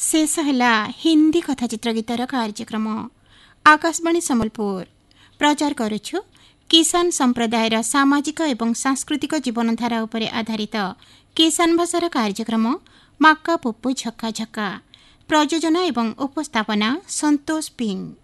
शेष है हिंदी कथाचित्र गीतर कार्यक्रम। आकाशवाणी सम्बलपुर प्रचार करुछु किसान संप्रदायर सामाजिक एवं सांस्कृतिक जीवनधारा उपरे आधारित किसान भाषार कार्यक्रम माक्का पुप्पु झक्का झक्का। प्रयोजना एवं उपस्थापना संतोष पिंग।